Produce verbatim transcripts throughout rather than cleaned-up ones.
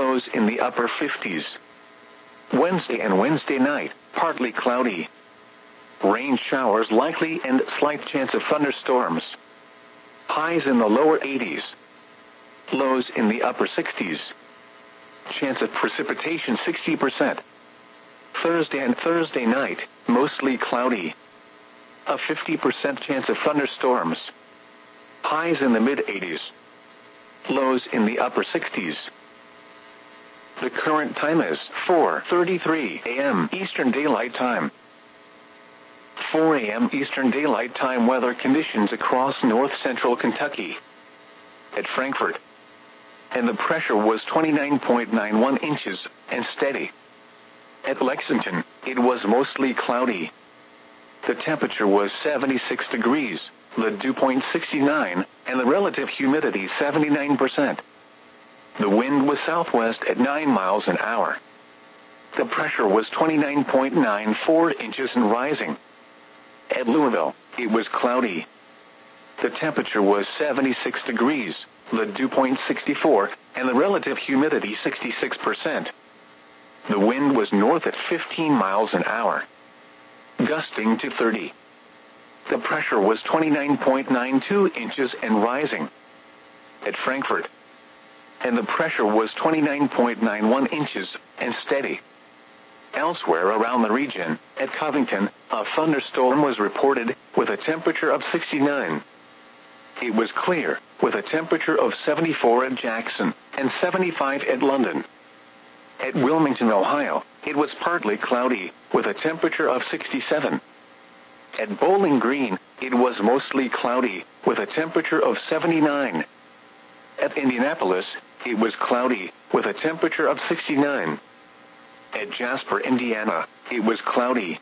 lows in the upper fifties. Wednesday and Wednesday night, partly cloudy. Rain showers likely and slight chance of thunderstorms. Highs in the lower eighties. Lows in the upper sixties. Chance of precipitation sixty percent. Thursday and Thursday night, mostly cloudy. A fifty percent chance of thunderstorms. Highs in the mid-eighties. Lows in the upper sixties. The current time is four thirty-three a m Eastern Daylight Time. four a m Eastern Daylight Time weather conditions across north-central Kentucky. At Frankfort. And the pressure was twenty-nine point nine one inches, and steady. At Lexington, it was mostly cloudy. The temperature was seventy-six degrees, the dew point sixty-nine, and the relative humidity seventy-nine percent. The wind was southwest at nine miles an hour. The pressure was twenty-nine point nine four inches and rising. At Louisville, it was cloudy. The temperature was seventy-six degrees, the dew point sixty-four, and the relative humidity sixty-six percent. The wind was north at fifteen miles an hour, gusting to thirty. The pressure was twenty-nine point nine two inches and rising. At Frankfort. And the pressure was twenty-nine point nine one inches, and steady. Elsewhere around the region, at Covington, a thunderstorm was reported, with a temperature of sixty-nine. It was clear, with a temperature of seventy-four at Jackson, and seventy-five at London. At Wilmington, Ohio, it was partly cloudy, with a temperature of sixty-seven. At Bowling Green, it was mostly cloudy, with a temperature of seventy-nine. At Indianapolis, it was cloudy, with a temperature of sixty-nine. At Jasper, Indiana, it was cloudy.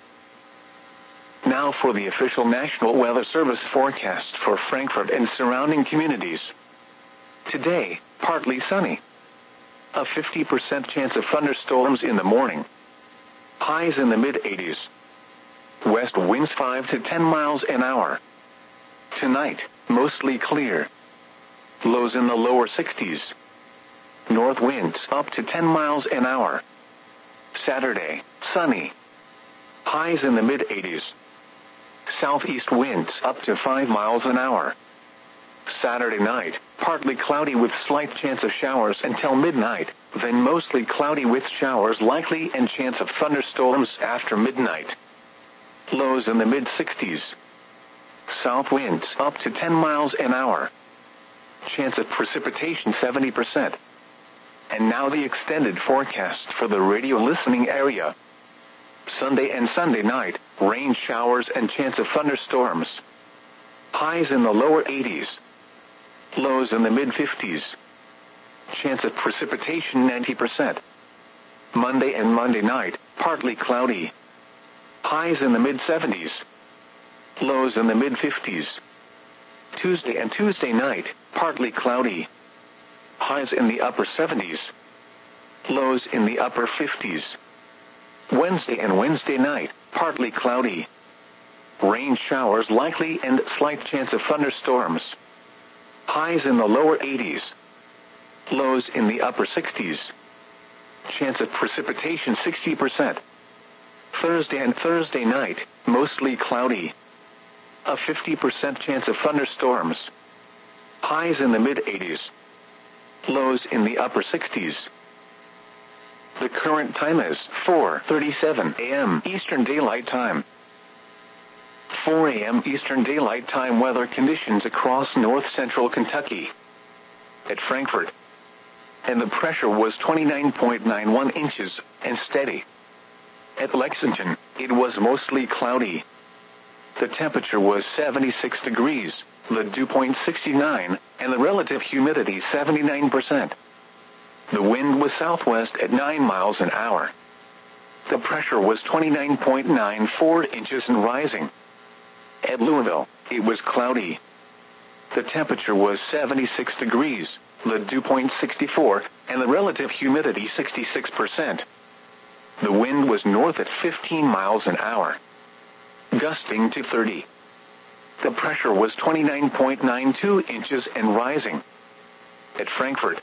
Now for the official National Weather Service forecast for Frankfort and surrounding communities. Today, partly sunny. A fifty percent chance of thunderstorms in the morning. Highs in the mid-eighties. West winds five to ten miles an hour. Tonight, mostly clear. Lows in the lower sixties. North winds up to ten miles an hour. Saturday, sunny. Highs in the mid-eighties. Southeast winds up to five miles an hour. Saturday night, partly cloudy with slight chance of showers until midnight, then mostly cloudy with showers likely and chance of thunderstorms after midnight. Lows in the mid-sixties. South winds up to ten miles an hour. Chance of precipitation seventy percent. And now the extended forecast for the radio listening area. Sunday and Sunday night, rain showers and chance of thunderstorms. Highs in the lower eighties. Lows in the mid-fifties. Chance of precipitation ninety percent. Monday and Monday night, partly cloudy. Highs in the mid-seventies. Lows in the mid-fifties. Tuesday and Tuesday night, partly cloudy. Highs in the upper seventies. Lows in the upper fifties. Wednesday and Wednesday night, partly cloudy. Rain showers likely and slight chance of thunderstorms. Highs in the lower eighties. Lows in the upper sixties. Chance of precipitation sixty percent. Thursday and Thursday night, mostly cloudy. A fifty percent chance of thunderstorms. Highs in the mid-eighties. Lows in the upper sixties. The current time is four thirty-seven a m Eastern Daylight Time. four a m Eastern Daylight Time weather conditions across north-central Kentucky. At Frankfort. And the pressure was twenty-nine point nine one inches, and steady. At Lexington, it was mostly cloudy. The temperature was seventy-six degrees, the dew point sixty-nine, and the relative humidity seventy-nine percent. The wind was southwest at nine miles an hour. The pressure was twenty-nine point nine four inches and rising. At Louisville, it was cloudy. The temperature was seventy-six degrees, the dew point sixty-four, and the relative humidity sixty-six percent. The wind was north at fifteen miles an hour, gusting to thirty. The pressure was twenty-nine point nine two inches and rising. At Frankfort,